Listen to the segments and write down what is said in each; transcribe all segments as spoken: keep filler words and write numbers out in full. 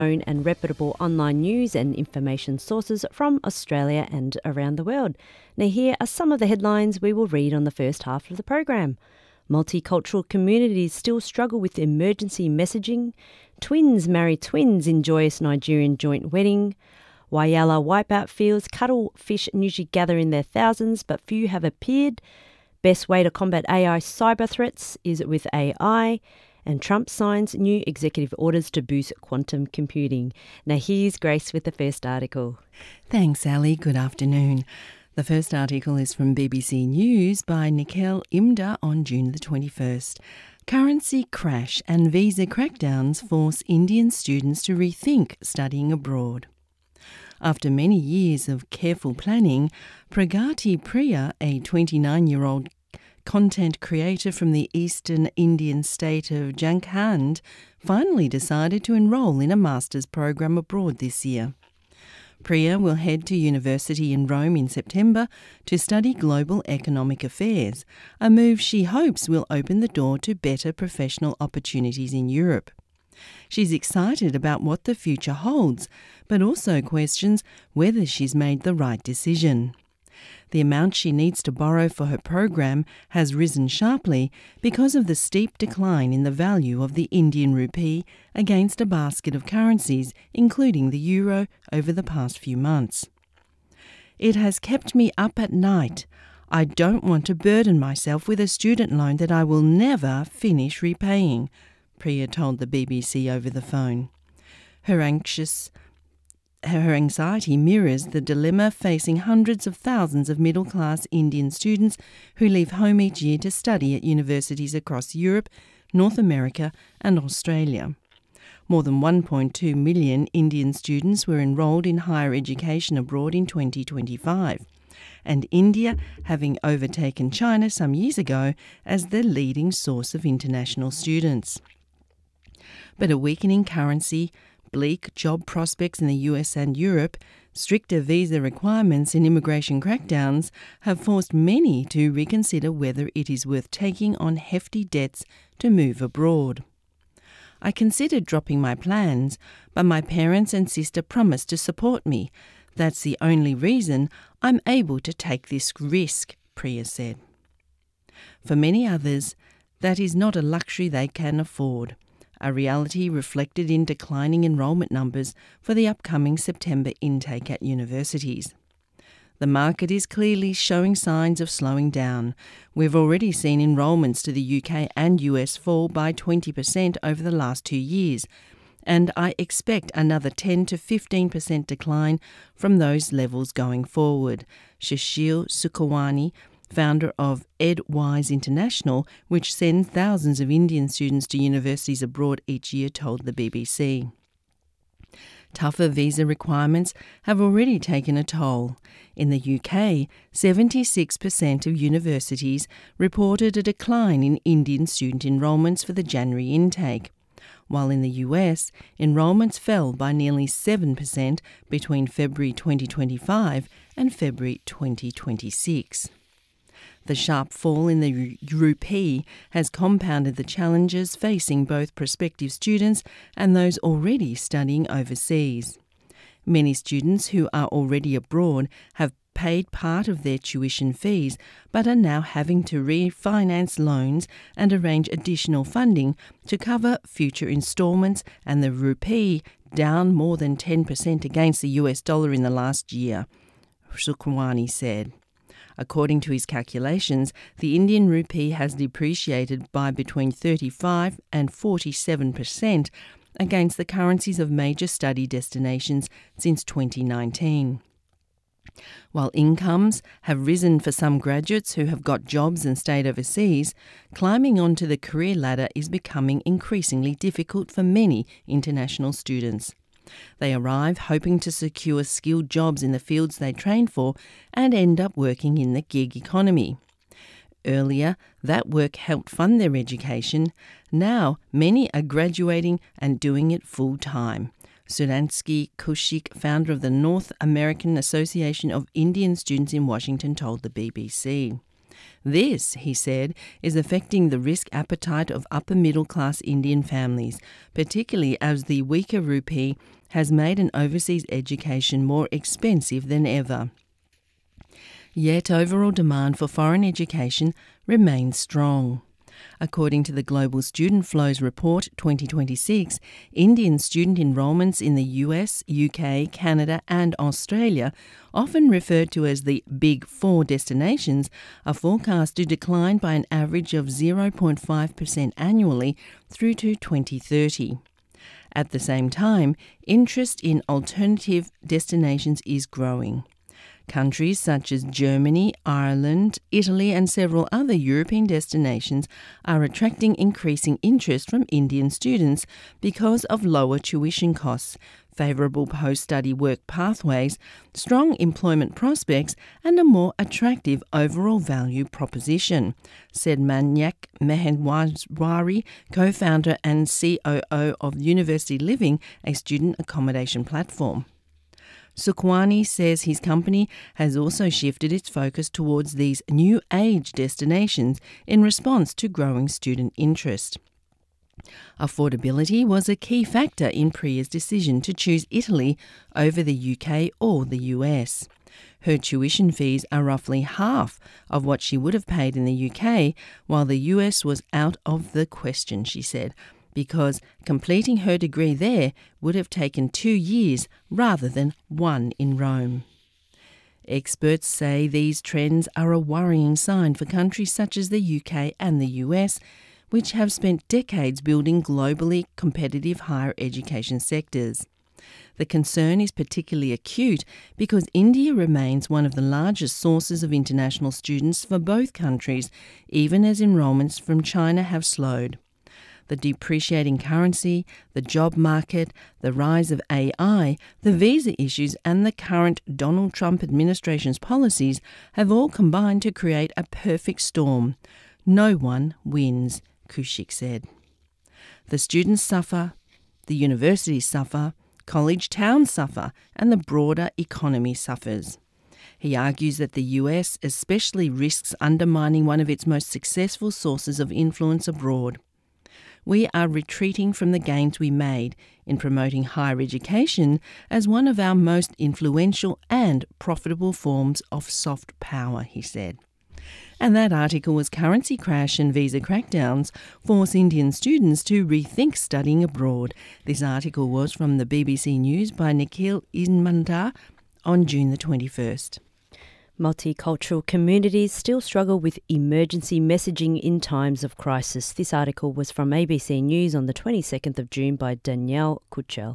known and reputable online news and information sources from Australia and around the world. Now, here are some of the headlines we will read on the first half of the program. Multicultural communities still struggle with emergency messaging. Twins marry twins in joyous Nigerian joint wedding. Whyalla wipeout fields, cuttlefish usually gather in their thousands, but few have appeared. Best way to combat A I cyber threats is with A I. And Trump signs new executive orders to boost quantum computing. Now here's Grace with the first article. Thanks, Ali. Good afternoon. The first article is from B B C News by Nikhil Imda on June the twenty-first. Currency crash and visa crackdowns force Indian students to rethink studying abroad. After many years of careful planning, Pragati Priya, a twenty-nine-year-old content creator from the eastern Indian state of Jharkhand, finally decided to enrol in a master's program abroad this year. Priya will head to university in Rome in September to study global economic affairs, a move she hopes will open the door to better professional opportunities in Europe. She's excited about what the future holds, but also questions whether she's made the right decision. The amount she needs to borrow for her program has risen sharply because of the steep decline in the value of the Indian rupee against a basket of currencies, including the euro, over the past few months. It has kept me up at night. I don't want to burden myself with a student loan that I will never finish repaying, Priya told the B B C over the phone. Her anxious Her anxiety mirrors the dilemma facing hundreds of thousands of middle-class Indian students who leave home each year to study at universities across Europe, North America and Australia. More than one point two million Indian students were enrolled in higher education abroad in twenty twenty-five, and India having overtaken China some years ago as the leading source of international students. But a weakening currency, bleak job prospects in the U S and Europe, stricter visa requirements and immigration crackdowns have forced many to reconsider whether it is worth taking on hefty debts to move abroad. I considered dropping my plans, but my parents and sister promised to support me. That's the only reason I'm able to take this risk, Priya said. For many others, that is not a luxury they can afford, a reality reflected in declining enrolment numbers for the upcoming September intake at universities. The market is clearly showing signs of slowing down. We've already seen enrolments to the U K and U S fall by twenty percent over the last two years, and I expect another ten to fifteen percent decline from those levels going forward, Shashil Sukhwani, founder of EdWise International, which sends thousands of Indian students to universities abroad each year, told the B B C. Tougher visa requirements have already taken a toll. In the U K, seventy-six percent of universities reported a decline in Indian student enrolments for the January intake, while in the U S, enrolments fell by nearly seven percent between February twenty twenty-five and February twenty twenty-six. The sharp fall in the rupee has compounded the challenges facing both prospective students and those already studying overseas. Many students who are already abroad have paid part of their tuition fees but are now having to refinance loans and arrange additional funding to cover future instalments, and the rupee down more than ten percent against the U S dollar in the last year, Sukhwani said. According to his calculations, the Indian rupee has depreciated by between thirty-five and forty-seven percent against the currencies of major study destinations since twenty nineteen. While incomes have risen for some graduates who have got jobs and stayed overseas, climbing onto the career ladder is becoming increasingly difficult for many international students. They arrive hoping to secure skilled jobs in the fields they trained for and end up working in the gig economy. Earlier, that work helped fund their education. Now, many are graduating and doing it full-time. Suransky Kaushik, founder of the North American Association of Indian Students in Washington, told the B B C. This, he said, is affecting the risk appetite of upper-middle-class Indian families, particularly as the weaker rupee has made an overseas education more expensive than ever. Yet overall demand for foreign education remains strong. According to the Global Student Flows Report twenty twenty-six, Indian student enrolments in the U S, U K, Canada and Australia, often referred to as the Big Four destinations, are forecast to decline by an average of zero point five percent annually through to twenty thirty. At the same time, interest in alternative destinations is growing. Countries such as Germany, Ireland, Italy and several other European destinations are attracting increasing interest from Indian students because of lower tuition costs, favourable post-study work pathways, strong employment prospects and a more attractive overall value proposition, said Manyak Mahendwari, co-founder and C O O of University Living, a student accommodation platform. Sukhwani says his company has also shifted its focus towards these new age destinations in response to growing student interest. Affordability was a key factor in Priya's decision to choose Italy over the U K or the U S. Her tuition fees are roughly half of what she would have paid in the U K, while the U S was out of the question, she said, because completing her degree there would have taken two years rather than one in Rome. Experts say these trends are a worrying sign for countries such as the U K and the U S, which have spent decades building globally competitive higher education sectors. The concern is particularly acute because India remains one of the largest sources of international students for both countries, even as enrolments from China have slowed. The depreciating currency, the job market, the rise of A I, the visa issues and the current Donald Trump administration's policies have all combined to create a perfect storm. No one wins, Kushik said. The students suffer, the universities suffer, college towns suffer, and the broader economy suffers. He argues that the U S especially risks undermining one of its most successful sources of influence abroad. We are retreating from the gains we made in promoting higher education as one of our most influential and profitable forms of soft power, he said. And that article was Currency Crash and Visa Crackdowns Force Indian Students to Rethink Studying Abroad. This article was from the B B C News by Nikhil Imanda on June the twenty-first. Multicultural communities still struggle with emergency messaging in times of crisis. This article was from A B C News on the twenty-second of June by Danielle Kuchel.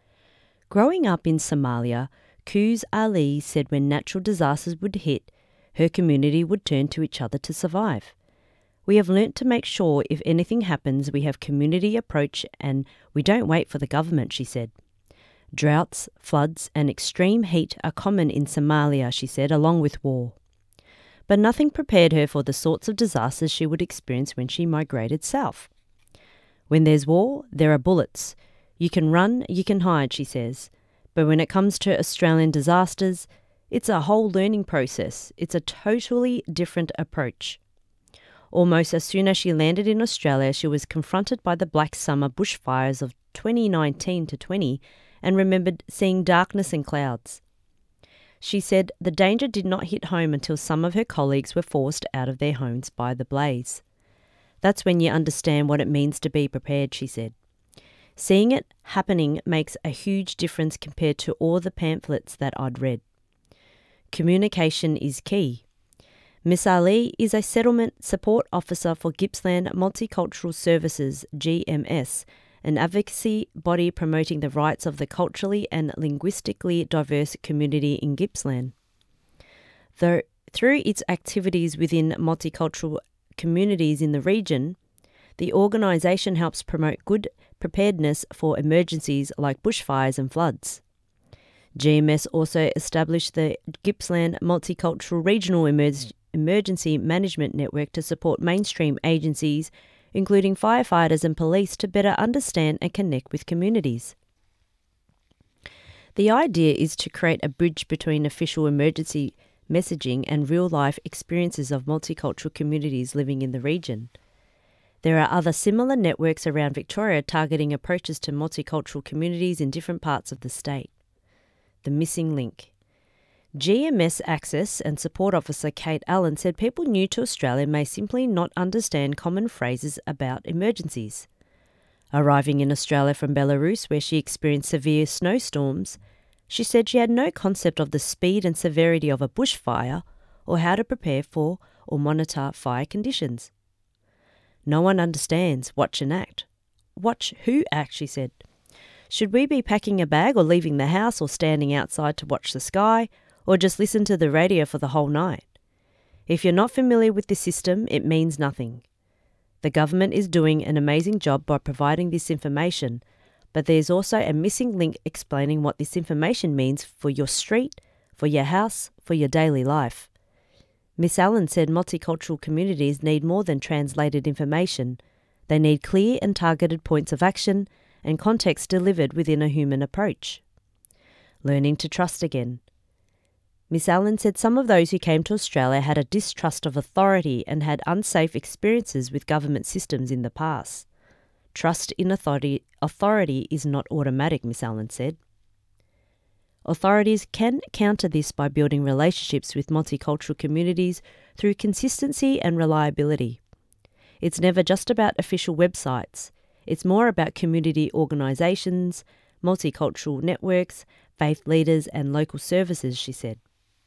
Growing up in Somalia, Kuz Ali said when natural disasters would hit, her community would turn to each other to survive. We have learnt to make sure if anything happens, we have community approach and we don't wait for the government, she said. Droughts, floods and extreme heat are common in Somalia, she said, along with war. But nothing prepared her for the sorts of disasters she would experience when she migrated south. When there's war, there are bullets. You can run, you can hide, she says. But when it comes to Australian disasters, it's a whole learning process. It's a totally different approach. Almost as soon as she landed in Australia, she was confronted by the Black Summer bushfires of twenty nineteen to twenty and remembered seeing darkness and clouds. She said the danger did not hit home until some of her colleagues were forced out of their homes by the blaze. That's when you understand what it means to be prepared, she said. Seeing it happening makes a huge difference compared to all the pamphlets that I'd read. Communication is key. Miss Ali is a settlement support officer for Gippsland Multicultural Services, G M S, an advocacy body promoting the rights of the culturally and linguistically diverse community in Gippsland. Though, through its activities within multicultural communities in the region, the organisation helps promote good preparedness for emergencies like bushfires and floods. G M S also established the Gippsland Multicultural Regional Emer- Emergency Management Network to support mainstream agencies including firefighters and police, to better understand and connect with communities. The idea is to create a bridge between official emergency messaging and real-life experiences of multicultural communities living in the region. There are other similar networks around Victoria targeting approaches to multicultural communities in different parts of the state. The missing link. G M S Access and Support Officer Kate Allen said people new to Australia may simply not understand common phrases about emergencies. Arriving in Australia from Belarus, where she experienced severe snowstorms, she said she had no concept of the speed and severity of a bushfire or how to prepare for or monitor fire conditions. No one understands watch and act. Watch who act, she said. Should we be packing a bag or leaving the house or standing outside to watch the sky or just listen to the radio for the whole night? If you're not familiar with this system, it means nothing. The government is doing an amazing job by providing this information, but there's also a missing link explaining what this information means for your street, for your house, for your daily life. Miss Allen said multicultural communities need more than translated information. They need clear and targeted points of action and context delivered within a human approach. Learning to trust again. Miss Allen said some of those who came to Australia had a distrust of authority and had unsafe experiences with government systems in the past. Trust in authority, authority is not automatic, Miss Allen said. Authorities can counter this by building relationships with multicultural communities through consistency and reliability. It's never just about official websites. It's more about community organisations, multicultural networks, faith leaders and local services, she said.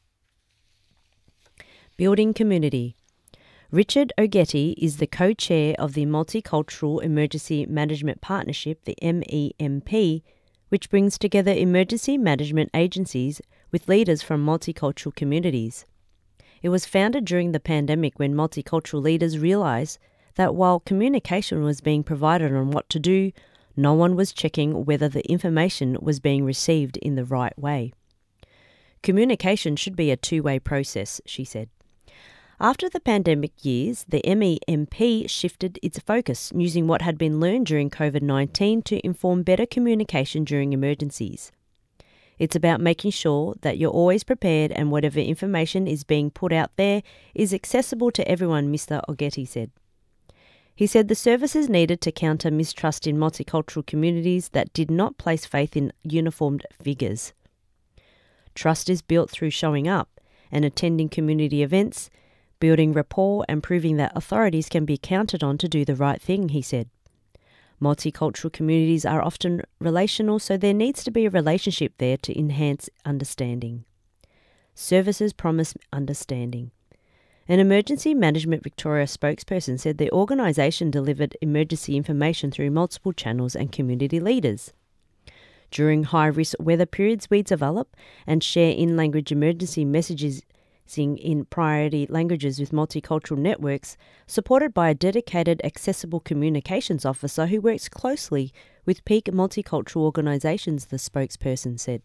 Building community. Richard Ogeti is the co-chair of the Multicultural Emergency Management Partnership, the M E M P, which brings together emergency management agencies with leaders from multicultural communities. It was founded during the pandemic when multicultural leaders realised that while communication was being provided on what to do, no one was checking whether the information was being received in the right way. Communication should be a two-way process, she said. After the pandemic years, the M E M P shifted its focus, using what had been learned during COVID nineteen to inform better communication during emergencies. It's about making sure that you're always prepared and whatever information is being put out there is accessible to everyone, Mister Ogeti said. He said the services needed to counter mistrust in multicultural communities that did not place faith in uniformed figures. Trust is built through showing up and attending community events, building rapport and proving that authorities can be counted on to do the right thing, he said. Multicultural communities are often relational, so there needs to be a relationship there to enhance understanding. Services promise understanding. An Emergency Management Victoria spokesperson said the organisation delivered emergency information through multiple channels and community leaders. During high-risk weather periods, we develop and share in-language emergency messages in priority languages with multicultural networks, supported by a dedicated accessible communications officer who works closely with peak multicultural organisations, the spokesperson said.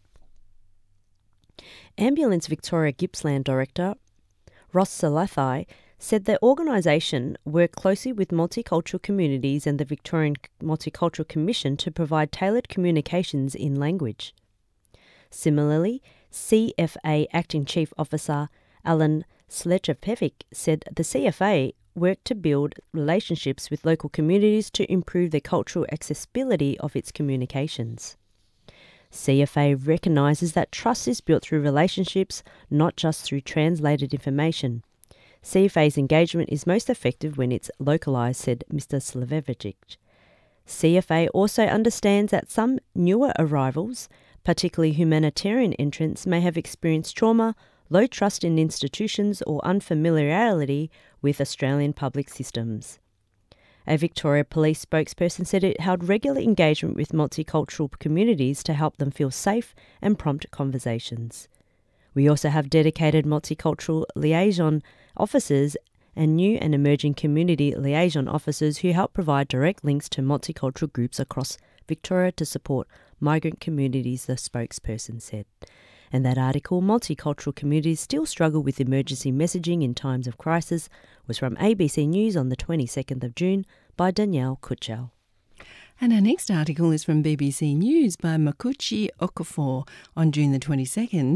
Ambulance Victoria Gippsland Director Ross Salathai said the organisation worked closely with multicultural communities and the Victorian Multicultural Commission to provide tailored communications in language. Similarly, C F A Acting Chief Officer Alan Sledgepevic said the C F A worked to build relationships with local communities to improve the cultural accessibility of its communications. C F A recognises that trust is built through relationships, not just through translated information. C F A's engagement is most effective when it's localised, said Mister Sledgepevic. C F A also understands that some newer arrivals, particularly humanitarian entrants, may have experienced trauma, low trust in institutions or unfamiliarity with Australian public systems. A Victoria Police spokesperson said it held regular engagement with multicultural communities to help them feel safe and prompt conversations. We also have dedicated multicultural liaison officers and new and emerging community liaison officers who help provide direct links to multicultural groups across Victoria to support migrant communities, the spokesperson said. And that article, Multicultural Communities Still Struggle with Emergency Messaging in Times of Crisis, was from A B C News on the twenty-second of June by Danielle Kutchell. And our next article is from B B C News by Makuchi Okafor on June the twenty-second.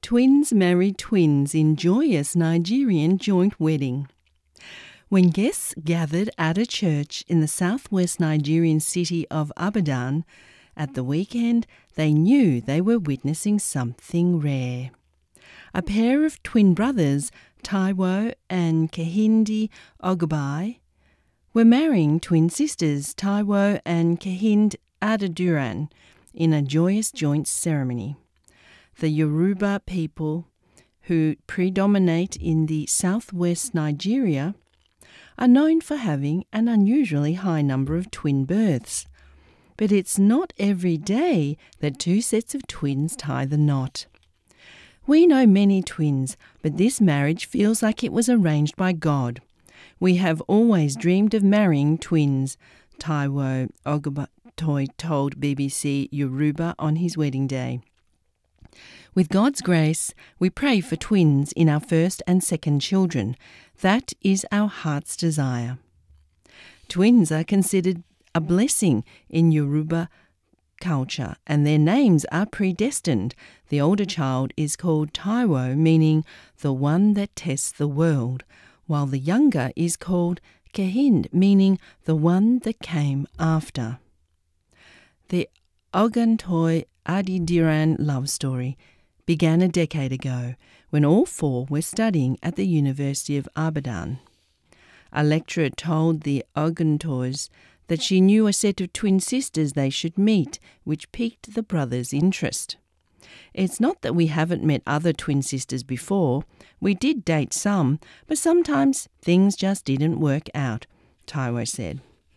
Twins married twins in joyous Nigerian joint wedding. When guests gathered at a church in the southwest Nigerian city of Ibadan at the weekend, they knew they were witnessing something rare. A pair of twin brothers, Taiwo and Kehinde Ogbubai, were marrying twin sisters, Taiwo and Kehinde Adediran, in a joyous joint ceremony. The Yoruba people, who predominate in the southwest Nigeria, are known for having an unusually high number of twin births. But it's not every day that two sets of twins tie the knot. We know many twins, but this marriage feels like it was arranged by God. We have always dreamed of marrying twins, Taiwo Ogbubai told B B C Yoruba on his wedding day. With God's grace, we pray for twins in our first and second children. That is our heart's desire. Twins are considered a blessing in Yoruba culture, and their names are predestined. The older child is called Taiwo, meaning the one that tests the world, while the younger is called Kehinde, meaning the one that came after. The Oguntoye Adediran love story began a decade ago when all four were studying at the University of Ibadan. A lecturer told the Oguntoyes that she knew a set of twin sisters they should meet, which piqued the brothers' interest. It's not that we haven't met other twin sisters before. We did date some, but sometimes things just didn't work out, Taiwo said.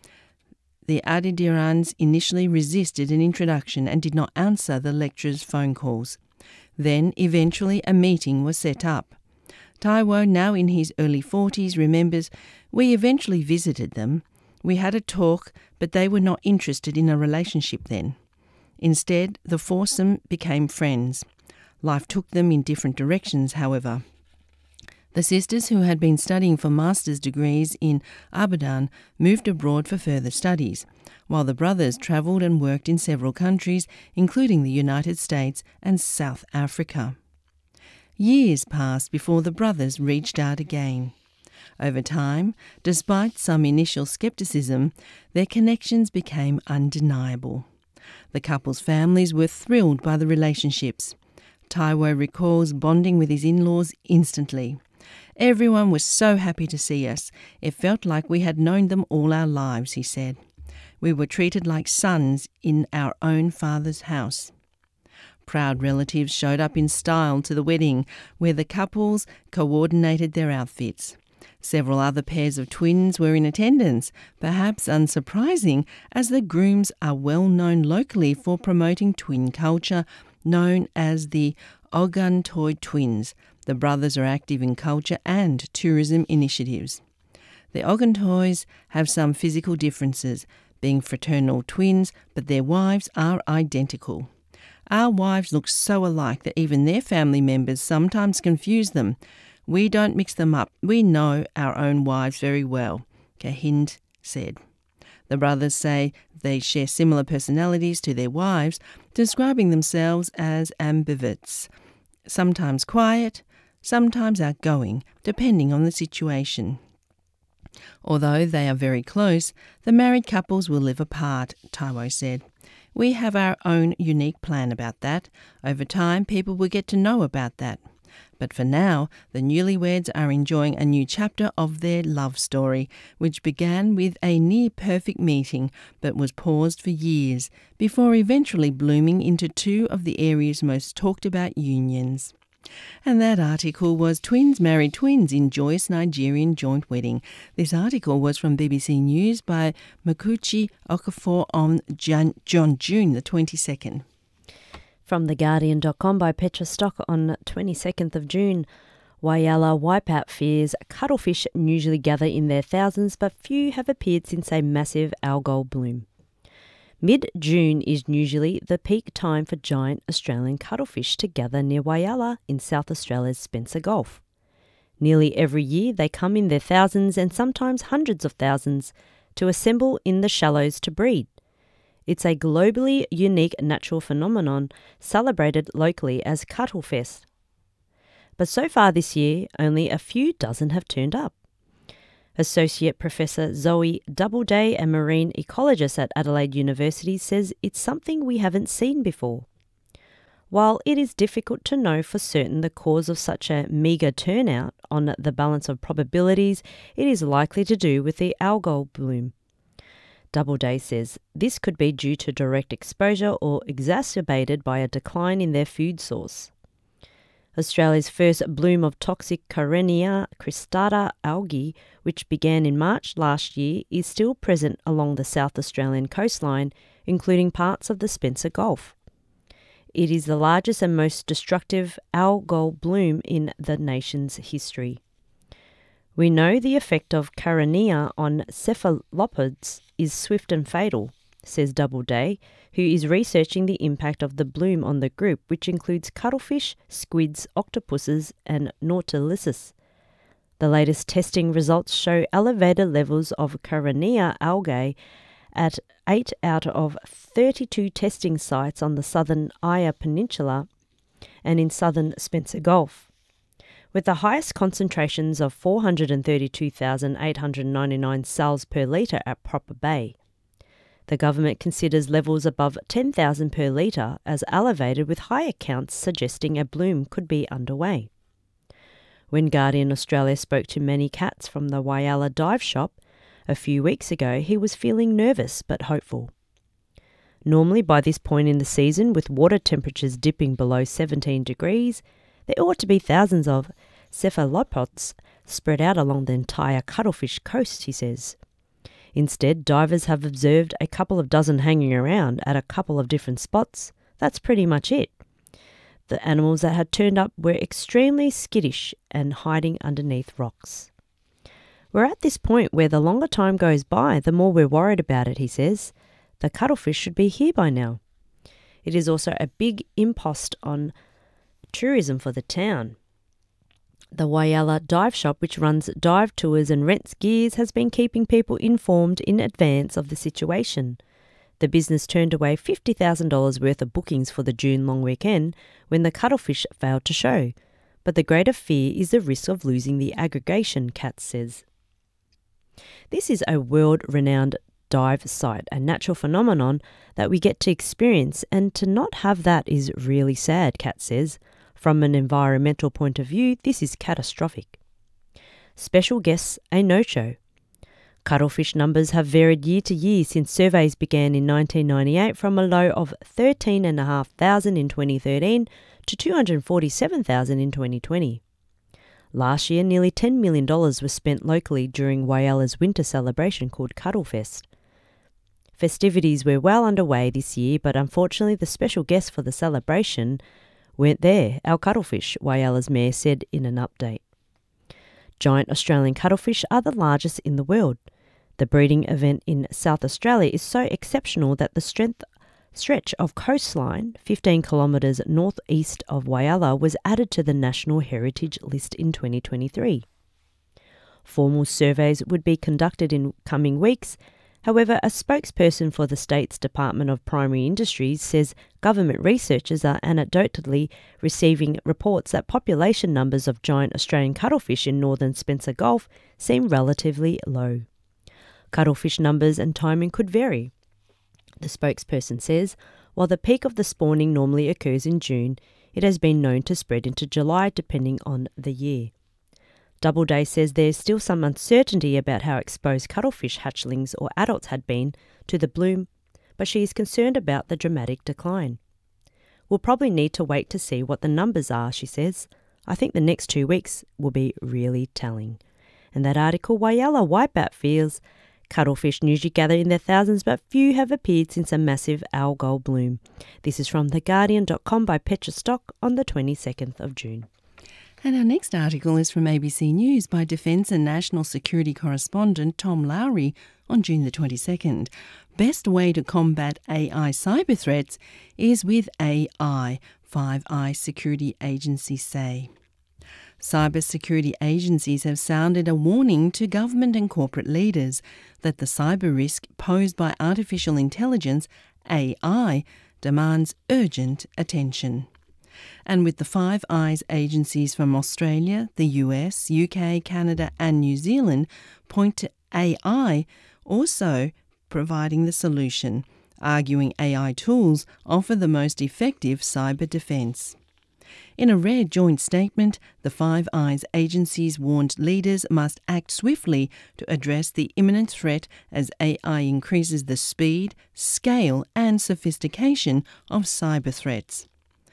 The Adedirans initially resisted an introduction and did not answer the lecturer's phone calls. Then, eventually, a meeting was set up. Taiwo, now in his early forties, remembers, "We eventually visited them. We had a talk, but they were not interested in a relationship then. Instead, the foursome became friends. Life took them in different directions, however." The sisters, who had been studying for master's degrees in Ibadan, moved abroad for further studies, while the brothers travelled and worked in several countries, including the United States and South Africa. Years passed before the brothers reached out again. Over time, despite some initial scepticism, their connections became undeniable. The couple's families were thrilled by the relationships. Taiwo recalls bonding with his in-laws instantly. "Everyone was so happy to see us. It felt like we had known them all our lives," he said. "We were treated like sons in our own father's house." Proud relatives showed up in style to the wedding, where the couples coordinated their outfits. Several other pairs of twins were in attendance, perhaps unsurprising, as the grooms are well known locally for promoting twin culture, known as the Oguntoye twins. The brothers are active in culture and tourism initiatives. The Oguntoyes have some physical differences, being fraternal twins, but their wives are identical. "Our wives look so alike that even their family members sometimes confuse them. We don't mix them up. We know our own wives very well," Kehinde said. The brothers say they share similar personalities to their wives, describing themselves as ambiverts, sometimes quiet, sometimes outgoing, depending on the situation. Although they are very close, the married couples will live apart, Taiwo said. "We have our own unique plan about that. Over time, people will get to know about that. But for now, the newlyweds are enjoying a new chapter of their love story, which began with a near-perfect meeting but was paused for years, before eventually blooming into two of the area's most talked-about unions." And that article was Twins Married Twins in Joyous Nigerian Joint Wedding. This article was from B B C News by Makuchi Okafor on Jan- John June the twenty-second. From the guardian dot com by Petra Stock on twenty-second of June. Whyalla wipeout fears cuttlefish usually gather in their thousands, but few have appeared since a massive algal bloom. Mid-June is usually the peak time for giant Australian cuttlefish to gather near Whyalla in South Australia's Spencer Gulf. Nearly every year they come in their thousands and sometimes hundreds of thousands to assemble in the shallows to breed. It's a globally unique natural phenomenon celebrated locally as Cuttlefest. but so far this year only a few dozen have turned up. Associate Professor Zoe Doubleday, a marine ecologist at Adelaide University, says it's something we haven't seen before. While it is difficult to know for certain the cause of such a meagre turnout on the balance of probabilities, it is likely to do with the algal bloom. Doubleday says this could be due to direct exposure or exacerbated by a decline in their food source. Australia's first bloom of toxic Karenia cristata algae, which began in March last year, is still present along the South Australian coastline, including parts of the Spencer Gulf. It is the largest and most destructive algal bloom in the nation's history. We know the effect of Karenia on cephalopods is swift and fatal, says Doubleday, who is researching the impact of the bloom on the group, which includes cuttlefish, squids, octopuses and nautiluses. The latest testing results show elevated levels of Karenia algae at eight out of thirty-two testing sites on the southern Eyre Peninsula and in southern Spencer Gulf, with the highest concentrations of four hundred thirty-two thousand eight hundred ninety-nine cells per litre at Proper Bay. The government considers levels above ten thousand per litre as elevated, with higher counts suggesting a bloom could be underway. When Guardian Australia spoke to Manny Katz from the Whyalla Dive Shop a few weeks ago, he was feeling nervous but hopeful. Normally by this point in the season, with water temperatures dipping below seventeen degrees, there ought to be thousands of cephalopods spread out along the entire cuttlefish coast, he says. Instead, divers have observed a couple of dozen hanging around at a couple of different spots. That's pretty much it. The animals that had turned up were extremely skittish and hiding underneath rocks. We're at this point where the longer time goes by, the more we're worried about it, he says. The cuttlefish should be here by now. It is also a big impost on tourism for the town. The Whyalla Dive Shop, which runs dive tours and rents gears, has been keeping people informed in advance of the situation. The business turned away fifty thousand dollars worth of bookings for the June long weekend when the cuttlefish failed to show. But the greater fear is the risk of losing the aggregation, Katz says. This is a world-renowned dive site, a natural phenomenon that we get to experience, and to not have that is really sad, Katz says. From an environmental point of view, this is catastrophic. Special guests, a no-show. Cuttlefish numbers have varied year to year since surveys began in nineteen ninety-eight, from a low of thirteen thousand five hundred in twenty thirteen to two hundred forty-seven thousand in twenty twenty. Last year, nearly ten million dollars was spent locally during Whyalla's winter celebration called Cuttlefest. Festivities were well underway this year, but unfortunately the special guests for the celebration weren't there, our cuttlefish, Whyalla's mayor said in an update. Giant Australian cuttlefish are the largest in the world. The breeding event in South Australia is so exceptional that the strength, stretch of coastline, fifteen kilometres northeast of Whyalla, was added to the National Heritage List in twenty twenty-three. Formal surveys would be conducted in coming weeks. However, a spokesperson for the state's Department of Primary Industries says government researchers are anecdotally receiving reports that population numbers of giant Australian cuttlefish in northern Spencer Gulf seem relatively low. Cuttlefish numbers and timing could vary. The spokesperson says, while the peak of the spawning normally occurs in June, it has been known to spread into July depending on the year. Doubleday says there is still some uncertainty about how exposed cuttlefish hatchlings or adults had been to the bloom, but she is concerned about the dramatic decline. We'll probably need to wait to see what the numbers are, she says. I think the next two weeks will be really telling. And that article, Whyalla Wipeout Fears, cuttlefish usually gather in their thousands, but few have appeared since a massive algal bloom. This is from the guardian dot com by Petra Stock on the twenty-second of June. And our next article is from A B C News by Defence and National Security correspondent Tom Lowry on June the twenty-second. Best way to combat A I cyber threats is with A I, Five Eyes security agencies say. Cyber security agencies have sounded a warning to government and corporate leaders that the cyber risk posed by artificial intelligence, A I, demands urgent attention. And with the Five Eyes agencies from Australia, the U S, U K, Canada and New Zealand point to A I also providing the solution, arguing A I tools offer the most effective cyber defence. In a rare joint statement, the Five Eyes agencies warned leaders must act swiftly to address the imminent threat as A I increases the speed, scale and sophistication of cyber threats.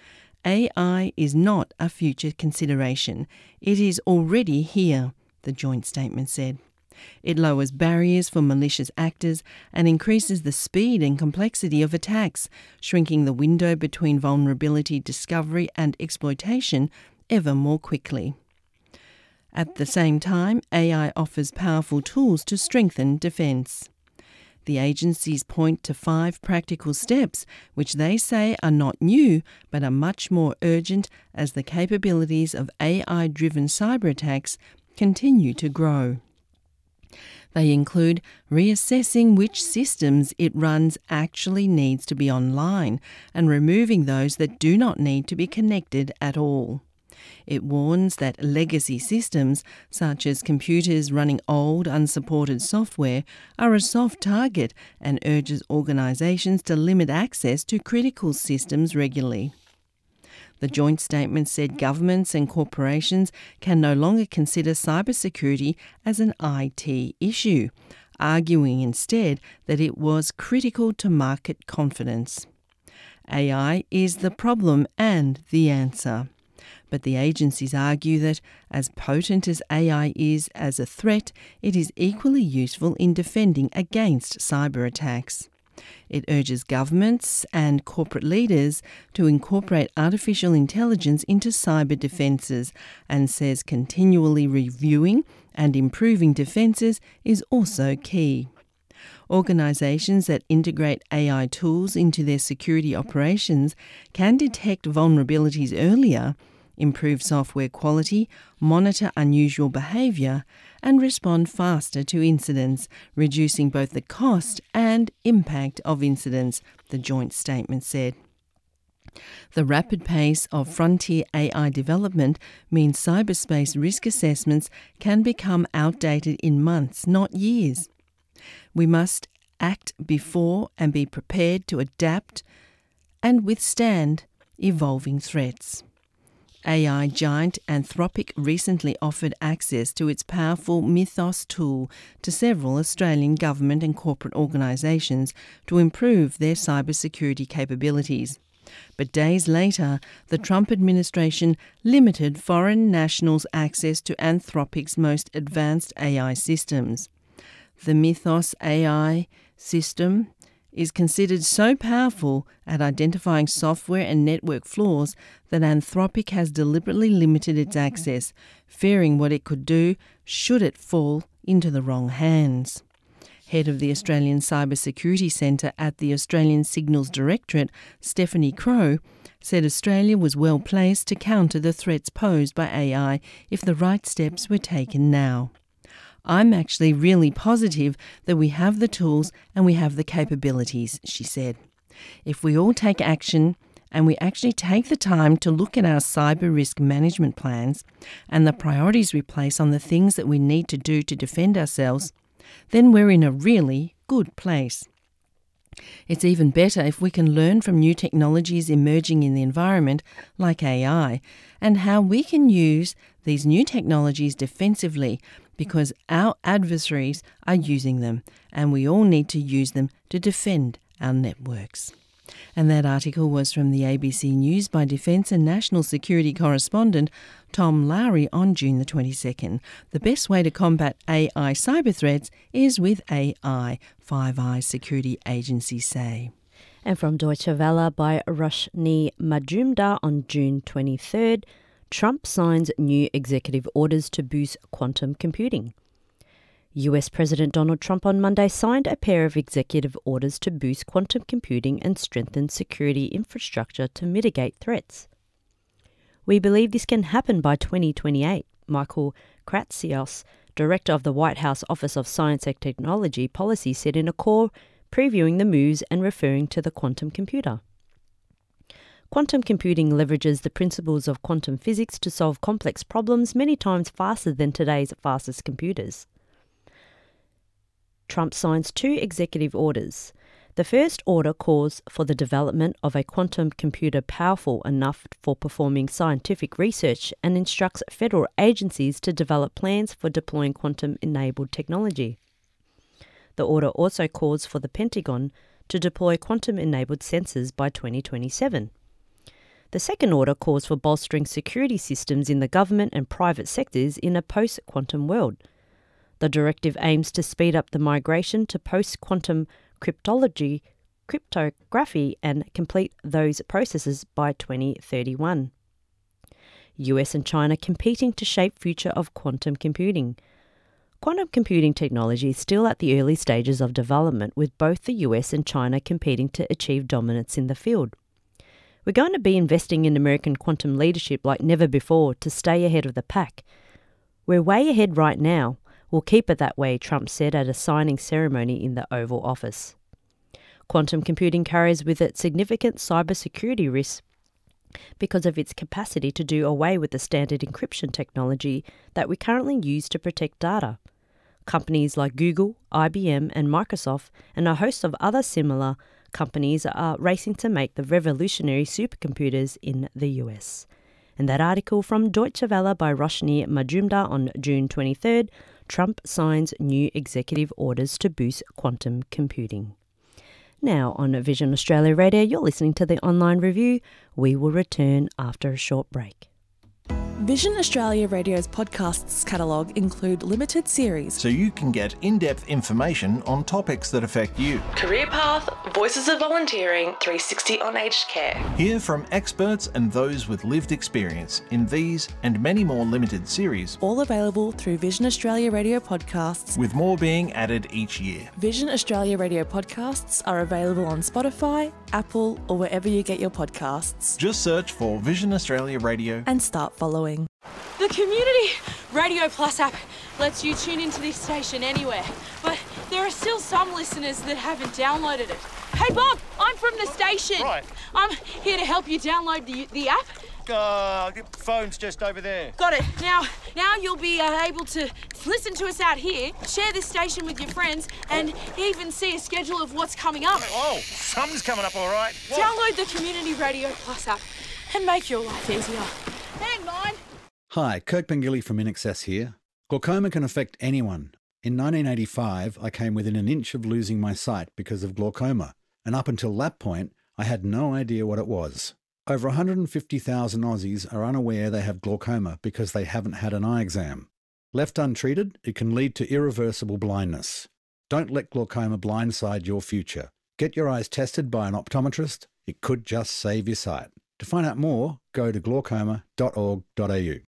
A I is not a future consideration. It is already here, the joint statement said. It lowers barriers for malicious actors and increases the speed and complexity of attacks, shrinking the window between vulnerability discovery and exploitation ever more quickly. At the same time, A I offers powerful tools to strengthen defence. The agencies point to five practical steps which they say are not new but are much more urgent as the capabilities of A I-driven cyber attacks continue to grow. They include reassessing which systems it runs actually needs to be online and removing those that do not need to be connected at all. It warns that legacy systems, such as computers running old, unsupported software, are a soft target and urges organisations to limit access to critical systems regularly. The joint statement said governments and corporations can no longer consider cybersecurity as an I T issue, arguing instead that it was critical to market confidence. A I is the problem and the answer. But the agencies argue that, as potent as A I is as a threat, it is equally useful in defending against cyber attacks. It urges governments and corporate leaders to incorporate artificial intelligence into cyber defences and says continually reviewing and improving defences is also key. Organisations that integrate A I tools into their security operations can detect vulnerabilities earlier, improve software quality, monitor unusual behaviour, and respond faster to incidents, reducing both the cost and impact of incidents, the joint statement said. The rapid pace of frontier A I development means cyberspace risk assessments can become outdated in months, not years. We must act before and be prepared to adapt and withstand evolving threats. A I giant Anthropic recently offered access to its powerful Mythos tool to several Australian government and corporate organisations to improve their cybersecurity capabilities. But days later, the Trump administration limited foreign nationals' access to Anthropic's most advanced A I systems. The Mythos A I system is considered so powerful at identifying software and network flaws that Anthropic has deliberately limited its access, fearing what it could do should it fall into the wrong hands. Head of the Australian Cybersecurity Centre at the Australian Signals Directorate, Stephanie Crowe, said Australia was well placed to counter the threats posed by A I if the right steps were taken now. I'm actually really positive that we have the tools and we have the capabilities, she said. If we all take action and we actually take the time to look at our cyber risk management plans and the priorities we place on the things that we need to do to defend ourselves, then we're in a really good place. It's even better if we can learn from new technologies emerging in the environment, like A I, and how we can use these new technologies defensively, because our adversaries are using them, and we all need to use them to defend our networks. And that article was from the A B C News by Defence and National Security correspondent Tom Lowry on June the twenty-second. The best way to combat A I cyber threats is with A I, Five Eyes security agencies say. And from Deutsche Welle by Roshni Majumdar on June twenty-third, Trump signs new executive orders to boost quantum computing. U S President Donald Trump on Monday signed a pair of executive orders to boost quantum computing and strengthen security infrastructure to mitigate threats. We believe this can happen by twenty twenty-eight, Michael Kratsios, director of the White House Office of Science and Technology Policy, said in a call previewing the moves and referring to the quantum computer. Quantum computing leverages the principles of quantum physics to solve complex problems many times faster than today's fastest computers. Trump signs two executive orders. The first order calls for the development of a quantum computer powerful enough for performing scientific research and instructs federal agencies to develop plans for deploying quantum-enabled technology. The order also calls for the Pentagon to deploy quantum-enabled sensors by twenty twenty-seven. The second order calls for bolstering security systems in the government and private sectors in a post-quantum world. The directive aims to speed up the migration to post-quantum cryptology, cryptography and complete those processes by twenty thirty-one. U S and China competing to shape future of quantum computing. Quantum computing technology is still at the early stages of development, with both the U S and China competing to achieve dominance in the field. We're going to be investing in American quantum leadership like never before to stay ahead of the pack. We're way ahead right now. We'll keep it that way, Trump said at a signing ceremony in the Oval Office. Quantum computing carries with it significant cybersecurity risks because of its capacity to do away with the standard encryption technology that we currently use to protect data. Companies like Google, I B M and Microsoft and a host of other similar companies are racing to make the revolutionary supercomputers in the U S. In that article from Deutsche Welle by Roshni Majumdar on June twenty-third, Trump signs new executive orders to boost quantum computing. Now on Vision Australia Radio, you're listening to the Online Review. We will return after a short break. Vision Australia Radio's podcasts catalogue include limited series, so you can get in-depth information on topics that affect you. Career Path, Voices of Volunteering, three sixty on Aged Care. Hear from experts and those with lived experience in these and many more limited series. All available through Vision Australia Radio podcasts, with more being added each year. Vision Australia Radio podcasts are available on Spotify, Apple or wherever you get your podcasts. Just search for Vision Australia Radio and start following. The Community Radio Plus app lets you tune into this station anywhere, but there are still some listeners that haven't downloaded it. Hey Bob, I'm from the station. Right. I'm here to help you download the, the app. Uh, the phone's just over there. Got it. Now, now you'll be uh, able to listen to us out here, share this station with your friends, and even see a schedule of what's coming up. Oh, something's coming up all right. What? Download the Community Radio Plus app and make your life easier. Hang on. Hi, Kirk Pengilly from INXS here. Glaucoma can affect anyone. In nineteen eighty-five, I came within an inch of losing my sight because of glaucoma, and up until that point, I had no idea what it was. Over one hundred fifty thousand Aussies are unaware they have glaucoma because they haven't had an eye exam. Left untreated, it can lead to irreversible blindness. Don't let glaucoma blindside your future. Get your eyes tested by an optometrist. It could just save your sight. To find out more, go to glaucoma dot org dot a u.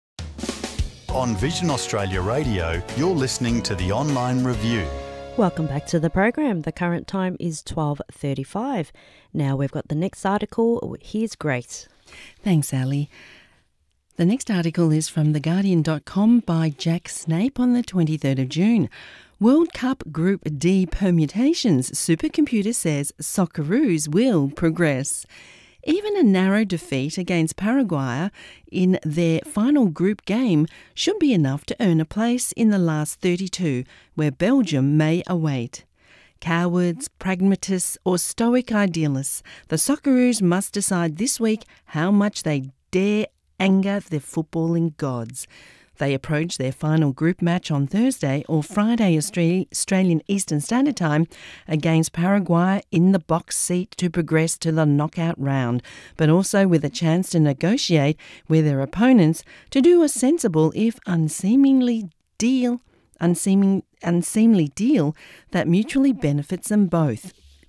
On Vision Australia Radio, you're listening to the Online Review. Welcome back to the program. The current time is twelve thirty-five. Now we've got the next article. Here's Grace. Thanks, Ali. The next article is from the guardian dot com by Jack Snape on the twenty-third of June. World Cup Group D permutations. Supercomputer says Socceroos will progress. Even a narrow defeat against Paraguay in their final group game should be enough to earn a place in the last thirty-two, where Belgium may await. Cowards, pragmatists or stoic idealists, the Socceroos must decide this week how much they dare anger the footballing gods. They approach their final group match on Thursday or Friday Australian Eastern Standard Time against Paraguay in the box seat to progress to the knockout round, but also with a chance to negotiate with their opponents to do a sensible, if unseemly deal, unseeming, unseemly deal that mutually benefits them both.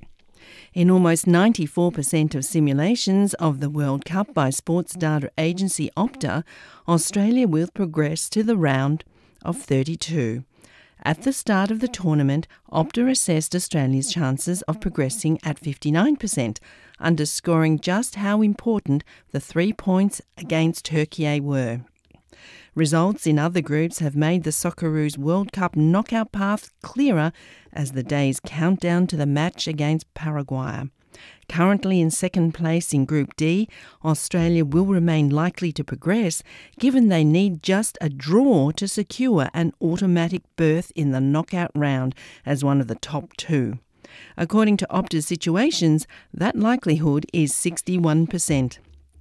In almost ninety-four percent of simulations of the World Cup by sports data agency Opta, Australia will progress to the round of thirty-two. At the start of the tournament, Opta assessed Australia's chances of progressing at fifty-nine percent, underscoring just how important the three points against Turkey were. Results in other groups have made the Socceroos World Cup knockout path clearer as the days count down to the match against Paraguay. Currently in second place in Group D, Australia will remain likely to progress given they need just a draw to secure an automatic berth in the knockout round as one of the top two. According to Opta's Situations, that likelihood is sixty-one percent.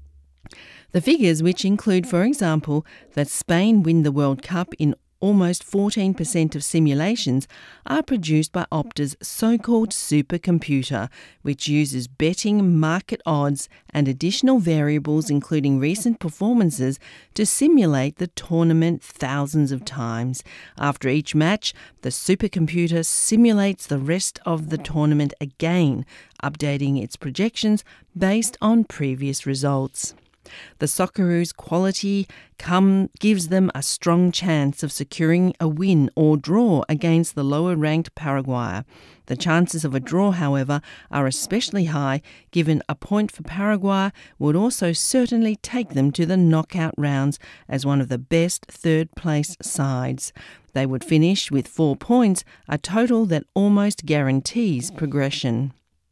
The figures, which include, for example, that Spain win the World Cup in almost fourteen percent of simulations, are produced by Opta's so-called supercomputer, which uses betting, market odds and additional variables including recent performances to simulate the tournament thousands of times. After each match, the supercomputer simulates the rest of the tournament again, updating its projections based on previous results. The Socceroos' quality come, gives them a strong chance of securing a win or draw against the lower-ranked Paraguay. The chances of a draw, however, are especially high, given a point for Paraguay would also certainly take them to the knockout rounds as one of the best third-place sides. They would finish with four points, a total that almost guarantees progression.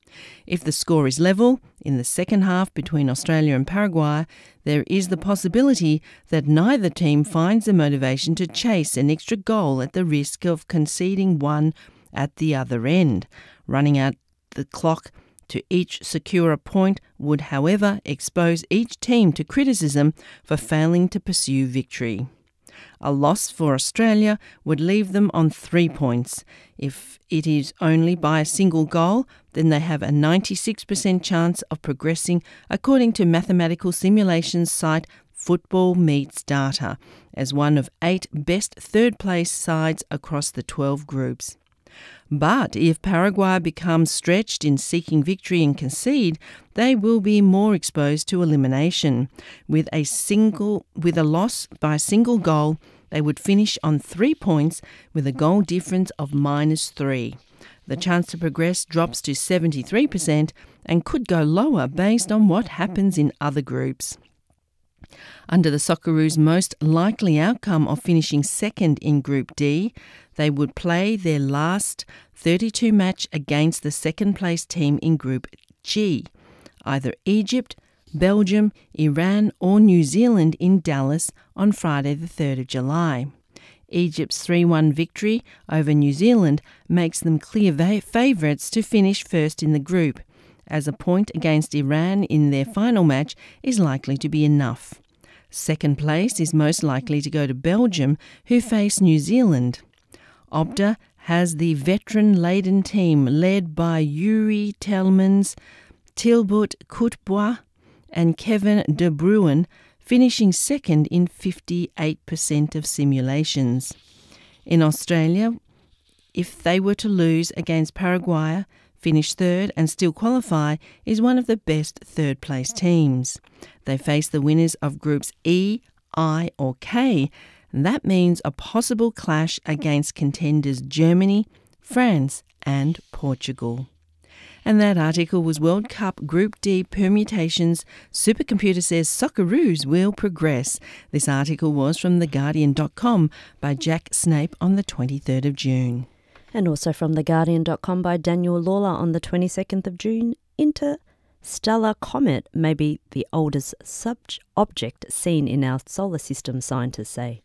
If the score is level in the second half between Australia and Paraguay, there is the possibility that neither team finds the motivation to chase an extra goal at the risk of conceding one at the other end. Running out the clock to each secure a point would, however, expose each team to criticism for failing to pursue victory. A loss for Australia would leave them on three points. If it is only by a single goal, then they have a ninety-six percent chance of progressing, according to mathematical simulations site Football Meets Data, as one of eight best third-place sides across the twelve groups. But if Paraguay becomes stretched in seeking victory and concede, they will be more exposed to elimination. With a single, with a loss by a single goal, they would finish on three points with a goal difference of minus three. The chance to progress drops to seventy-three percent and could go lower based on what happens in other groups. Under the Socceroos' most likely outcome of finishing second in Group D, they would play their last thirty-two match against the second-place team in Group G, either Egypt, Belgium, Iran or New Zealand in Dallas on Friday the third of July. Egypt's three one victory over New Zealand makes them clear va- favourites to finish first in the group, as a point against Iran in their final match is likely to be enough. Second place is most likely to go to Belgium, who face New Zealand. Opta has the veteran-laden team led by Yuri Telmans, Tilbut Courtois and Kevin De Bruyne, finishing second in fifty-eight percent of simulations. In Australia, if they were to lose against Paraguay, finish third and still qualify, is one of the best third-place teams. They face the winners of Groups E, I or K. That means a possible clash against contenders Germany, France and Portugal. And that article was World Cup Group D permutations. Supercomputer says Socceroos will progress. This article was from the guardian dot com by Jack Snape on the twenty-third of June. And also from the guardian dot com by Daniel Lawler on the twenty-second of June. Interstellar comet may be the oldest sub- object seen in our solar system, scientists say.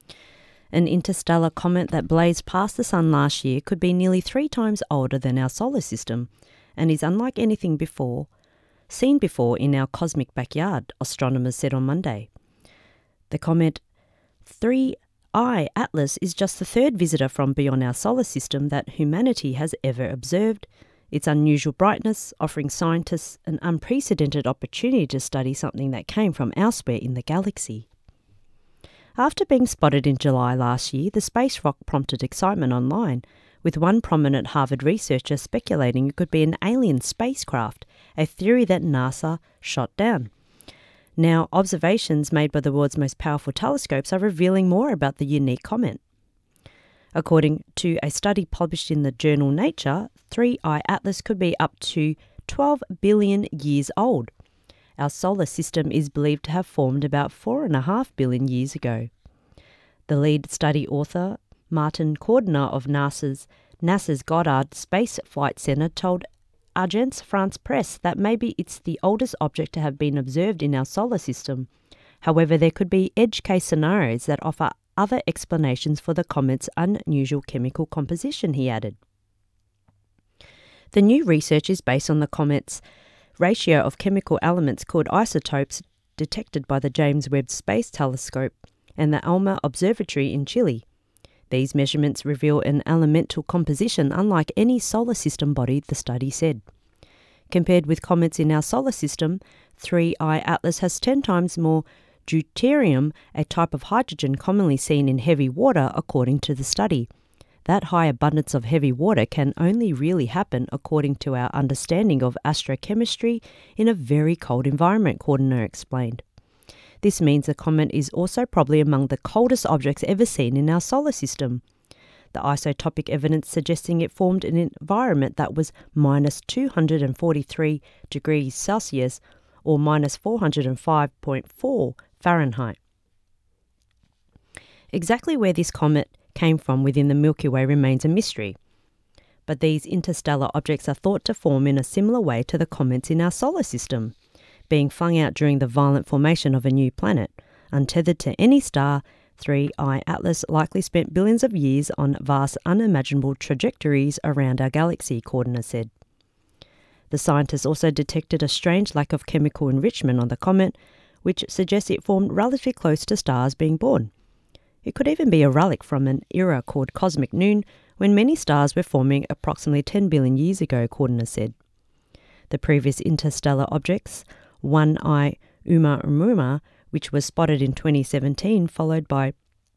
An interstellar comet that blazed past the sun last year could be nearly three times older than our solar system and is unlike anything before seen before in our cosmic backyard, astronomers said on Monday. The comet three I Atlas is just the third visitor from beyond our solar system that humanity has ever observed. Its unusual brightness offering scientists an unprecedented opportunity to study something that came from elsewhere in the galaxy. After being spotted in July last year, the space rock prompted excitement online, with one prominent Harvard researcher speculating it could be an alien spacecraft, a theory that NASA shot down. Now, observations made by the world's most powerful telescopes are revealing more about the unique comet. According to a study published in the journal Nature, three I Atlas could be up to twelve billion years old. Our solar system is believed to have formed about four point five billion years ago. The lead study author, Martin Cordner of NASA's, NASA's Goddard Space Flight Center, told Agence France-Presse that maybe it's the oldest object to have been observed in our solar system. However, there could be edge case scenarios that offer other explanations for the comet's unusual chemical composition, he added. The new research is based on the comet's ratio of chemical elements called isotopes detected by the James Webb Space Telescope and the ALMA Observatory in Chile. These measurements reveal an elemental composition unlike any solar system body, the study said. Compared with comets in our solar system, three I Atlas has ten times more deuterium, a type of hydrogen commonly seen in heavy water, according to the study. That high abundance of heavy water can only really happen according to our understanding of astrochemistry in a very cold environment, Cordner explained. This means the comet is also probably among the coldest objects ever seen in our solar system. The isotopic evidence suggesting it formed in an environment that was minus two hundred forty-three degrees Celsius or minus four hundred five point four Fahrenheit. Exactly where this comet came from within the Milky Way remains a mystery, but these interstellar objects are thought to form in a similar way to the comets in our solar system, being flung out during the violent formation of a new planet. Untethered to any star, three I Atlas likely spent billions of years on vast unimaginable trajectories around our galaxy, Cordner said. The scientists also detected a strange lack of chemical enrichment on the comet, which suggests it formed relatively close to stars being born. It could even be a relic from an era called cosmic noon, when many stars were forming approximately ten billion years ago, Cordner said. The previous interstellar objects, one I Oumuamua, which was spotted in twenty seventeen, followed by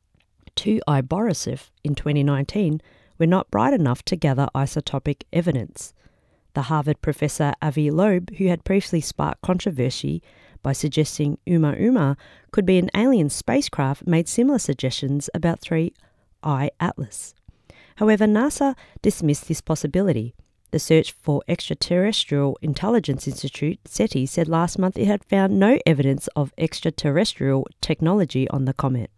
two I Borisov in twenty nineteen, were not bright enough to gather isotopic evidence. The Harvard professor Avi Loeb, who had previously sparked controversy by suggesting Oumuamua could be an alien spacecraft, made similar suggestions about three I Atlas. However, NASA dismissed this possibility. The Search for Extraterrestrial Intelligence Institute, SETI, said last month it had found no evidence of extraterrestrial technology on the comet.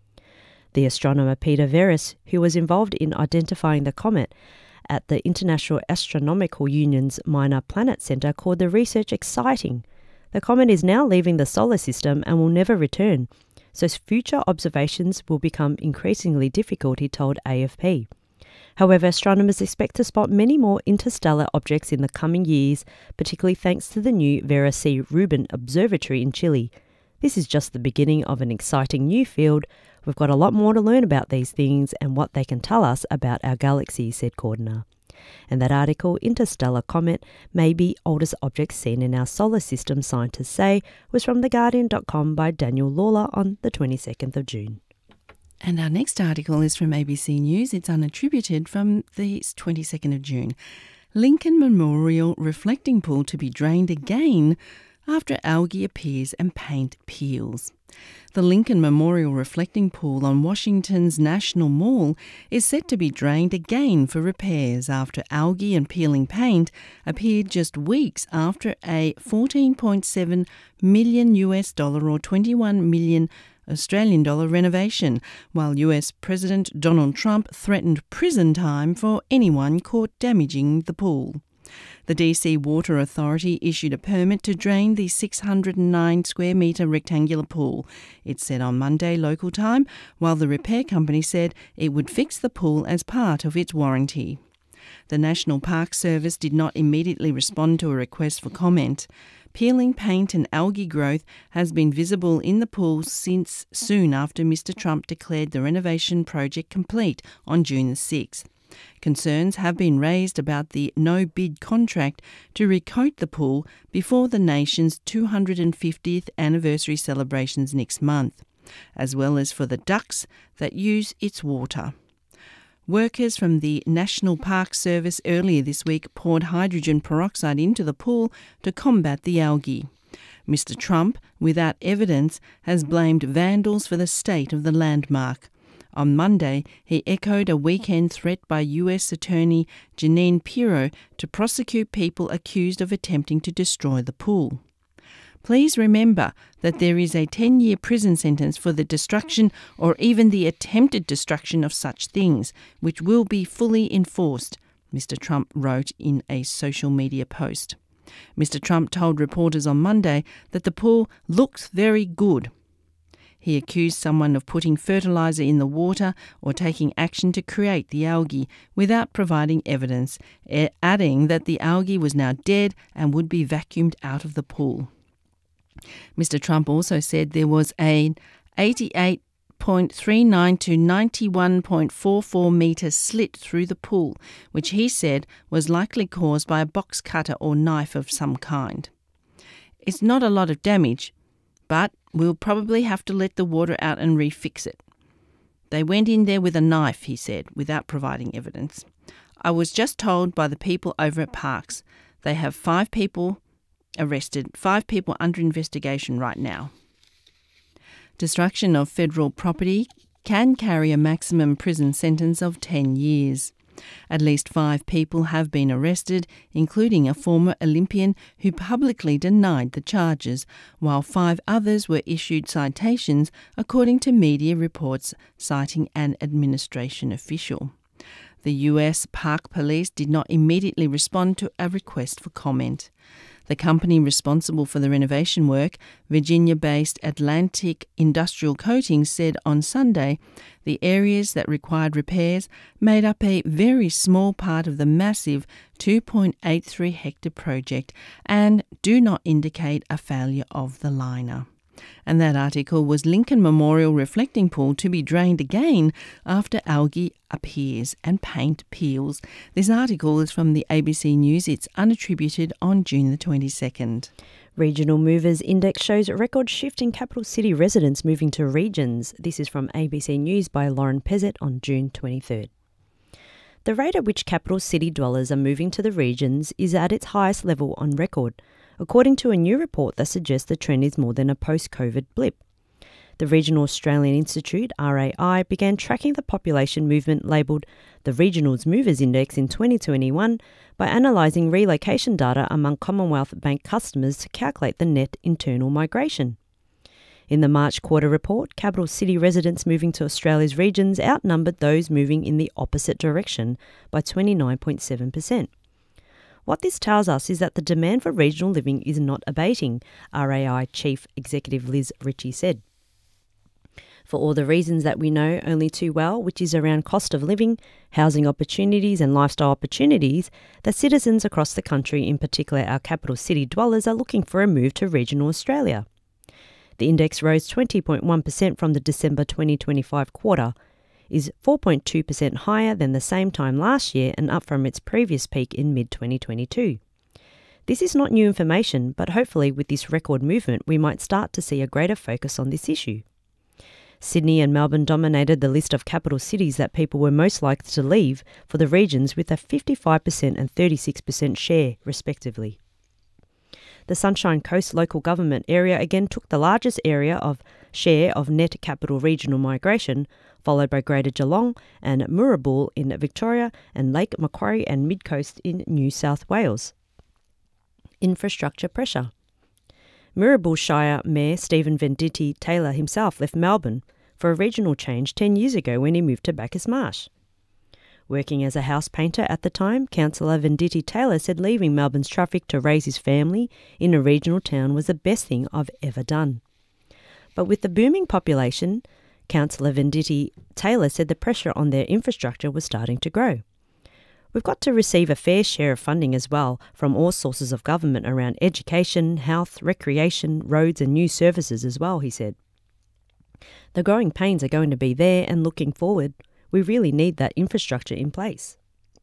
The astronomer Peter Veris, who was involved in identifying the comet at the International Astronomical Union's Minor Planet Center, called the research exciting. The comet is now leaving the solar system and will never return, so future observations will become increasingly difficult, he told A F P. However, astronomers expect to spot many more interstellar objects in the coming years, particularly thanks to the new Vera C. Rubin Observatory in Chile. This is just the beginning of an exciting new field. We've got a lot more to learn about these things and what they can tell us about our galaxy, said Cordner. And that article, Interstellar Comet, may be oldest object seen in our solar system, scientists say, was from the guardian dot com by Daniel Lawler on the twenty-second of June. And our next article is from A B C News. It's unattributed from the twenty-second of June. Lincoln Memorial reflecting pool to be drained again after algae appears and paint peels. The Lincoln Memorial Reflecting Pool on Washington's National Mall is set to be drained again for repairs after algae and peeling paint appeared just weeks after a fourteen point seven million U S dollar or twenty-one million Australian dollar renovation, while U S President Donald Trump threatened prison time for anyone caught damaging the pool. The D C Water Authority issued a permit to drain the six hundred nine square metre rectangular pool, it said on Monday local time, while the repair company said it would fix the pool as part of its warranty. The National Park Service did not immediately respond to a request for comment. Peeling paint and algae growth has been visible in the pool since soon after Mister Trump declared the renovation project complete on June the sixth. Concerns have been raised about the no-bid contract to recoat the pool before the nation's two hundred fiftieth anniversary celebrations next month, as well as for the ducks that use its water. Workers from the National Park Service earlier this week poured hydrogen peroxide into the pool to combat the algae. Mister Trump, without evidence, has blamed vandals for the state of the landmark. On Monday, he echoed a weekend threat by U S Attorney Jeanine Pirro to prosecute people accused of attempting to destroy the pool. Please remember that there is a ten-year prison sentence for the destruction or even the attempted destruction of such things, which will be fully enforced, Mr Trump wrote in a social media post. Mr Trump told reporters on Monday that the pool looks very good. He accused someone of putting fertiliser in the water or taking action to create the algae without providing evidence, adding that the algae was now dead and would be vacuumed out of the pool. Mr Trump also said there was an eighty-eight point three nine to ninety-one point four four metre slit through the pool, which he said was likely caused by a box cutter or knife of some kind. It's not a lot of damage, but we'll probably have to let the water out and refix it. They went in there with a knife, he said, without providing evidence. I was just told by the people over at Parks. They have five people arrested, five people under investigation right now. Destruction of federal property can carry a maximum prison sentence of ten years. At least five people have been arrested, including a former Olympian who publicly denied the charges, while five others were issued citations, according to media reports citing an administration official. The U S Park Police did not immediately respond to a request for comment. The company responsible for the renovation work, Virginia-based Atlantic Industrial Coatings, said on Sunday the areas that required repairs made up a very small part of the massive two point eight three hectare project and do not indicate a failure of the liner. And that article was Lincoln Memorial Reflecting Pool to be drained again after algae appears and paint peels. This article is from the A B C News. It's unattributed on June the twenty-second. Regional Movers Index shows a record shift in capital city residents moving to regions. This is from A B C News by Lauren Pezzett on June twenty-third. The rate at which capital city dwellers are moving to the regions is at its highest level on record, according to a new report that suggests the trend is more than a post-COVID blip. The Regional Australian Institute, R A I, began tracking the population movement labelled the Regionals Movers Index in twenty twenty-one by analysing relocation data among Commonwealth Bank customers to calculate the net internal migration. In the March quarter report, capital city residents moving to Australia's regions outnumbered those moving in the opposite direction by twenty-nine point seven percent. What this tells us is that the demand for regional living is not abating, R A I Chief Executive Liz Ritchie said. For all the reasons that we know only too well, which is around cost of living, housing opportunities and lifestyle opportunities, that citizens across the country, in particular our capital city dwellers, are looking for a move to regional Australia. The index rose twenty point one percent from the December twenty twenty-five quarter, is four point two percent higher than the same time last year and up from its previous peak in mid twenty twenty-two. This is not new information, but hopefully with this record movement we might start to see a greater focus on this issue. Sydney and Melbourne dominated the list of capital cities that people were most likely to leave for the regions with a fifty-five percent and thirty-six percent share, respectively. The Sunshine Coast local government area again took the largest area of share of net capital regional migration, followed by Greater Geelong and Moorabool in Victoria and Lake Macquarie and Mid-Coast in New South Wales. Infrastructure pressure. Moorabool Shire Mayor Stephen Venditti Taylor himself left Melbourne for a regional change ten years ago when he moved to Bacchus Marsh. Working as a house painter at the time, Councillor Venditti Taylor said leaving Melbourne's traffic to raise his family in a regional town was the best thing I've ever done. But with the booming population, Councillor Venditti Taylor said the pressure on their infrastructure was starting to grow. We've got to receive a fair share of funding as well from all sources of government around education, health, recreation, roads and new services as well, he said. The growing pains are going to be there, and looking forward, we really need that infrastructure in place.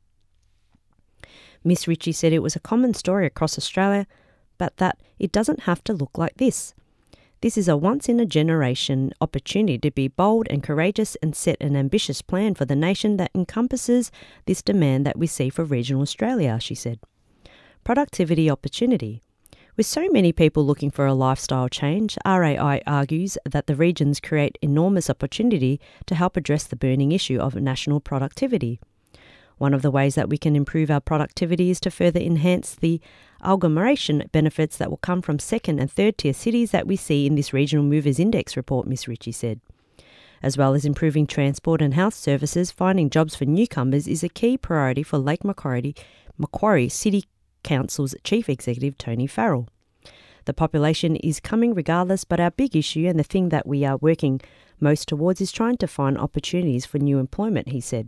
Miss Ritchie said it was a common story across Australia, but that it doesn't have to look like this. This is a once-in-a-generation opportunity to be bold and courageous and set an ambitious plan for the nation that encompasses this demand that we see for regional Australia, she said. Productivity opportunity. With so many people looking for a lifestyle change, R A I argues that the regions create enormous opportunity to help address the burning issue of national productivity. One of the ways that we can improve our productivity is to further enhance the agglomeration benefits that will come from second and third tier cities that we see in this Regional Movers Index report, Miss Ritchie said. As well as improving transport and health services, finding jobs for newcomers is a key priority for Lake Macquarie, Macquarie City Council's Chief Executive Tony Farrell. The population is coming regardless, but our big issue and the thing that we are working most towards is trying to find opportunities for new employment, he said.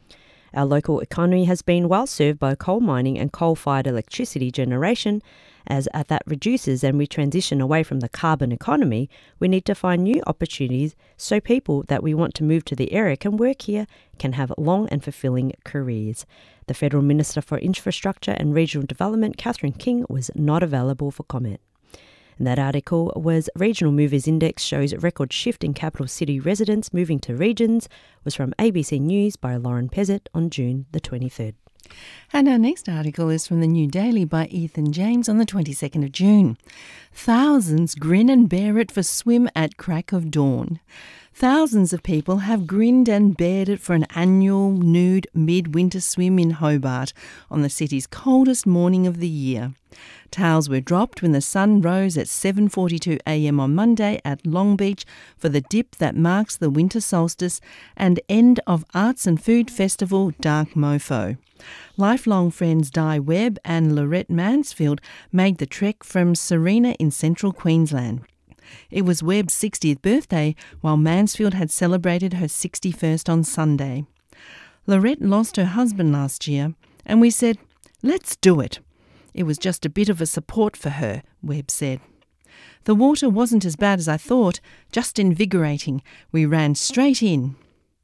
Our local economy has been well served by coal mining and coal-fired electricity generation. As that reduces and we transition away from the carbon economy, we need to find new opportunities so people that we want to move to the area can work here, can have long and fulfilling careers. The Federal Minister for Infrastructure and Regional Development, Catherine King, was not available for comment. And that article was Regional Movers Index shows record shift in capital city residents moving to regions, was from A B C News by Lauren Pezzett on June the twenty-third. And our next article is from the New Daily by Ethan James on the twenty-second of June. Thousands grin and bear it for swim at crack of dawn. Thousands of people have grinned and bared it for an annual nude midwinter swim in Hobart on the city's coldest morning of the year. Towels were dropped when the sun rose at seven forty-two a m on Monday at Long Beach for the dip that marks the winter solstice and end of Arts and Food Festival Dark Mofo. Lifelong friends Di Webb and Lorette Mansfield made the trek from Serena in central Queensland. It was Webb's sixtieth birthday, while Mansfield had celebrated her sixty-first on Sunday. Lorette lost her husband last year, and we said, "Let's do it." It was just a bit of a support for her, Webb said. The water wasn't as bad as I thought, just invigorating. We ran straight in.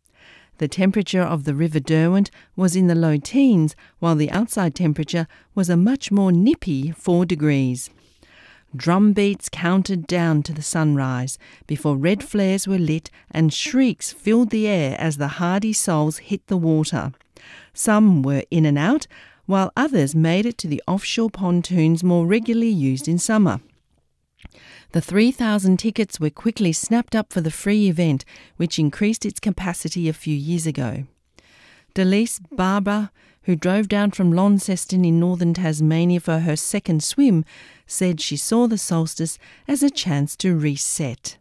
The temperature of the River Derwent was in the low teens, while the outside temperature was a much more nippy four degrees. Drum beats counted down to the sunrise before red flares were lit and shrieks filled the air as the hardy souls hit the water. Some were in and out, while others made it to the offshore pontoons more regularly used in summer. The three thousand tickets were quickly snapped up for the free event, which increased its capacity a few years ago. Delise Barber, who drove down from Launceston in northern Tasmania for her second swim, said she saw the solstice as a chance to reset.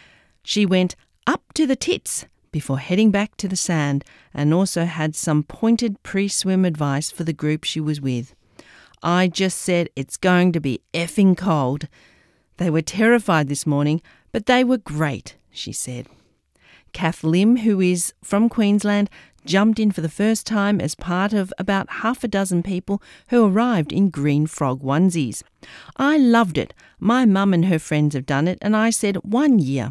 She went up to the tits before heading back to the sand and also had some pointed pre-swim advice for the group she was with. "I just said it's going to be effing cold. They were terrified this morning, but they were great," she said. Kath Lim, who is from Queensland, jumped in for the first time as part of about half a dozen people who arrived in green frog onesies. "I loved it. My mum and her friends have done it, and I said one year.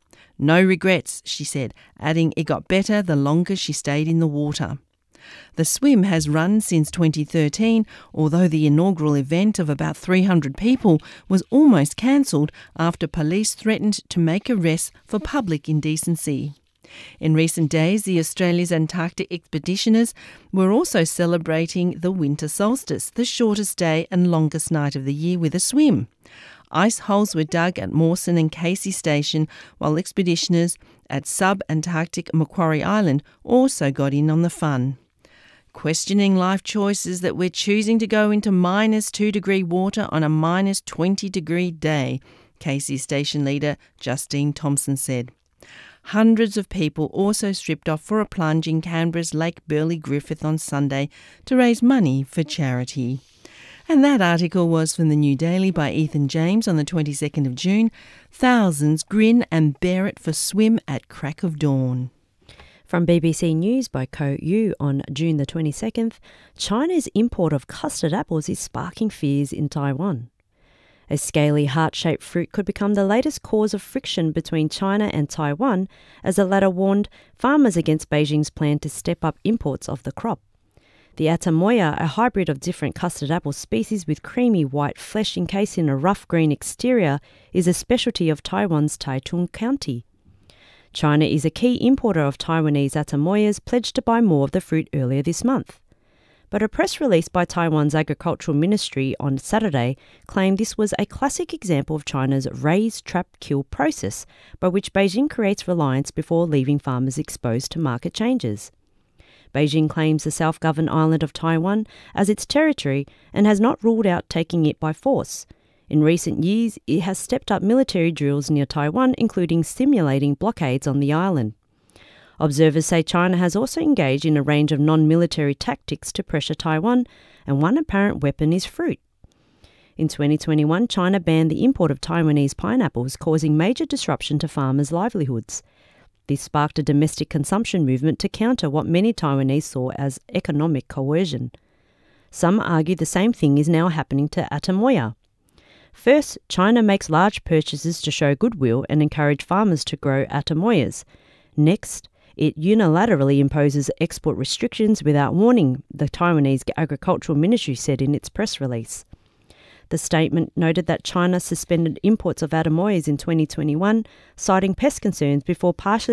No regrets," she said, adding it got better the longer she stayed in the water. The swim has run since twenty thirteen, although the inaugural event of about three hundred people was almost cancelled after police threatened to make arrests for public indecency. In recent days, the Australia's Antarctic expeditioners were also celebrating the winter solstice, the shortest day and longest night of the year, with a swim. Ice holes were dug at Mawson and Casey Station, while expeditioners at sub-Antarctic Macquarie Island also got in on the fun. Questioning life choices that we're choosing to go into minus two degree water on a minus twenty degree day, Casey Station leader Justine Thompson said. Hundreds of people also stripped off for a plunge in Canberra's Lake Burley Griffith on Sunday to raise money for charity. And that article was from the New Daily by Ethan James on the twenty-second of June. Thousands grin and bear it for swim at crack of dawn. From B B C News by Ko Yu on June the twenty-second, China's import of custard apples is sparking fears in Taiwan. A scaly heart-shaped fruit could become the latest cause of friction between China and Taiwan, as the latter warned farmers against Beijing's plan to step up imports of the crop. The Atamoya, a hybrid of different custard apple species with creamy white flesh encased in a rough green exterior, is a specialty of Taiwan's Taitung County. China is a key importer of Taiwanese Atamoyas, pledged to buy more of the fruit earlier this month. But a press release by Taiwan's Agricultural Ministry on Saturday claimed this was a classic example of China's raise, trap, kill process, by which Beijing creates reliance before leaving farmers exposed to market changes. Beijing claims the self-governed island of Taiwan as its territory and has not ruled out taking it by force. In recent years, it has stepped up military drills near Taiwan, including simulating blockades on the island. Observers say China has also engaged in a range of non-military tactics to pressure Taiwan, and one apparent weapon is fruit. In twenty twenty-one, China banned the import of Taiwanese pineapples, causing major disruption to farmers' livelihoods. This sparked a domestic consumption movement to counter what many Taiwanese saw as economic coercion. Some argue the same thing is now happening to Asamoah. First, China makes large purchases to show goodwill and encourage farmers to grow Asamoahs. Next, it unilaterally imposes export restrictions without warning, the Taiwanese Agricultural Ministry said in its press release. The statement noted that China suspended imports of Asamoahs in twenty twenty-one, citing pest concerns before partially